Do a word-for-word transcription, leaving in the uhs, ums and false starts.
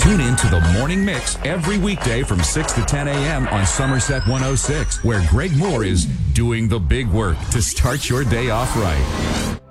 Tune in to the Morning Mix every weekday from six to ten a.m. on Somerset one oh six, where Greg Moore is doing the big work to start your day off right.